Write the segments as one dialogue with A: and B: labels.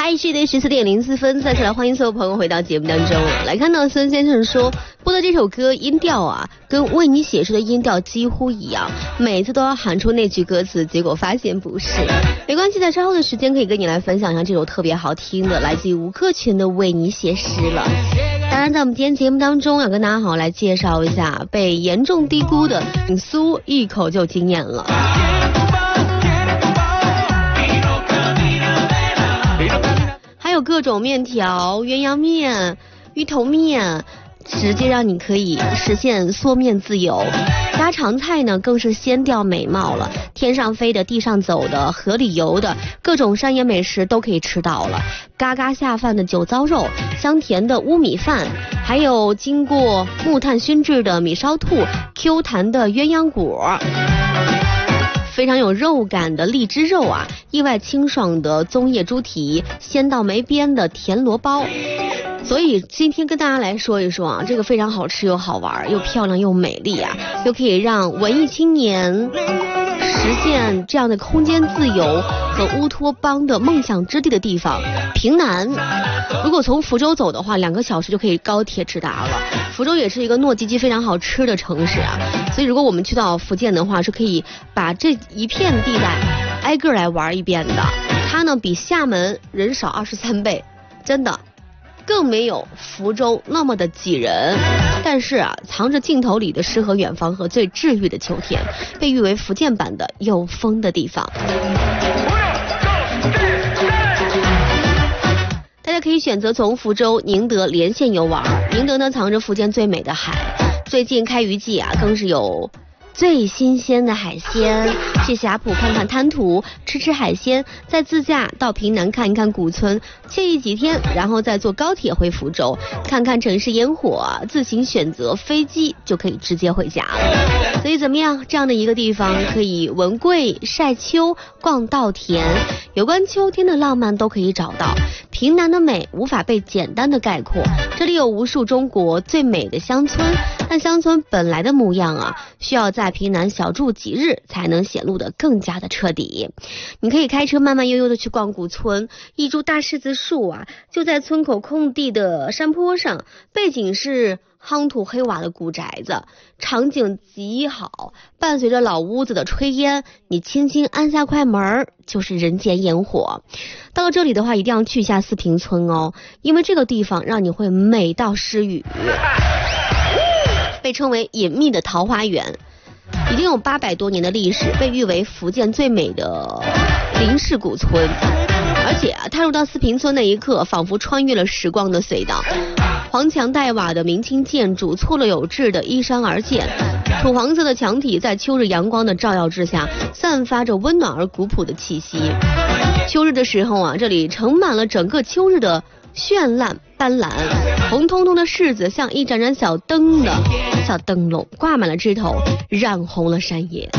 A: 是的14:04，再次来欢迎所有朋友回到节目当中。来看到孙先生说播的这首歌音调啊，跟为你写诗的音调几乎一样，每次都要喊出那句歌词，结果发现不是。没关系，在稍后的时间可以跟你来分享一下这首特别好听的来自于吴克群的《为你写诗》了。当然在我们今天节目当中要跟大家好好来介绍一下被严重低估的酥一口就惊艳了。还有各种面条、鸳鸯面、芋头面，直接让你可以实现缩面自由。家常菜呢更是鲜调美貌了，天上飞的、地上走的、河里游的，各种山野美食都可以吃到了。嘎嘎下饭的酒糟肉，香甜的乌米饭，还有经过木炭熏制的米烧兔， Q 弹的鸳鸯果，非常有肉感的荔枝肉啊，意外清爽的棕叶猪蹄，鲜到没边的田螺包。所以今天跟大家来说一说啊，这个非常好吃又好玩又漂亮又美丽啊，又可以让文艺青年实现这样的空间自由和乌托邦的梦想之地的地方——平南。如果从福州走的话，2个小时就可以高铁直达了。福州也是一个糯叽叽非常好吃的城市啊，所以如果我们去到福建的话，是可以把这一片地带挨个来玩一遍的。它呢比厦门人少23倍，真的。更没有福州那么的挤人，但是啊，藏着镜头里的诗和远方和最治愈的秋天，被誉为福建版的有风的地方。大家可以选择从福州、宁德连线游玩。宁德呢藏着福建最美的海，最近开渔季啊，更是有最新鲜的海鲜，去霞浦看看滩涂，吃吃海鲜，再自驾到平南看一看古村，惬意几天，然后再坐高铁回福州，看看城市烟火，自行选择飞机就可以直接回家了。所以怎么样，这样的一个地方可以文桂、晒秋、逛稻田，有关秋天的浪漫都可以找到。平南的美无法被简单的概括，这里有无数中国最美的乡村，但乡村本来的模样啊，需要在平南小住几日才能显露得更加的彻底。你可以开车慢慢悠悠的去逛古村，一株大柿子树啊就在村口空地的山坡上，背景是夯土黑瓦的古宅子，场景极好，伴随着老屋子的炊烟，你轻轻按下快门就是人间烟火。到了这里的话，一定要去一下四平村哦，因为这个地方让你会美到失语，被称为隐秘的桃花源，已经有800多年的历史，被誉为福建最美的林氏古村。而且啊，踏入到四平村那一刻，仿佛穿越了时光的隧道，黄墙带瓦的明清建筑错落有致的依山而建，土黄色的墙体在秋日阳光的照耀之下，散发着温暖而古朴的气息。秋日的时候啊，这里盛满了整个秋日的绚烂斑斓，红彤彤的柿子像一盏盏小灯的小灯笼，挂满了枝头，染红了山野。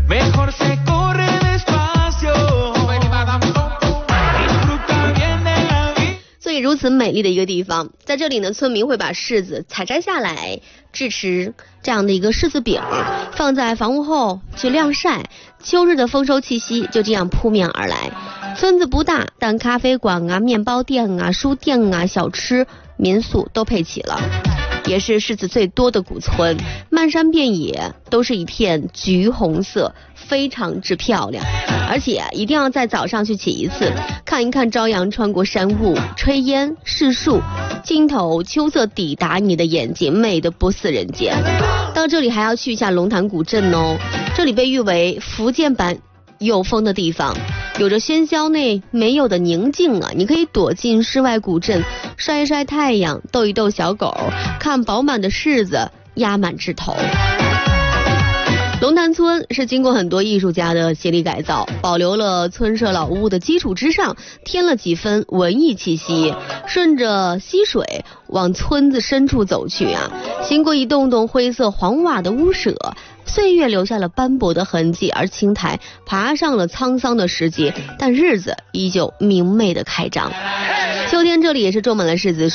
A: 所以如此美丽的一个地方，在这里呢，村民会把柿子采摘下来制持这样的一个柿子饼，放在房屋后去晾晒，秋日的丰收气息就这样扑面而来。村子不大，但咖啡馆啊、面包店啊、书店啊、小吃民宿都配齐了，也是柿子最多的古村，漫山遍野都是一片橘红色，非常之漂亮。而且一定要在早上去起一次，看一看朝阳穿过山雾，炊烟柿树，尽头秋色抵达你的眼睛，美得不似人间。到这里还要去一下龙潭古镇哦，这里被誉为福建版有风的地方，有着喧嚣内没有的宁静啊！你可以躲进室外古镇，晒一晒太阳，逗一逗小狗，看饱满的柿子压满枝头。龙潭村是经过很多艺术家的协力改造，保留了村舍老屋的基础之上，添了几分文艺气息。顺着溪水往村子深处走去啊，经过一栋栋灰色黄瓦的屋舍，岁月留下了斑驳的痕迹，而青苔爬上了沧桑的石阶，但日子依旧明媚的开张。秋天这里也是种满了柿子树。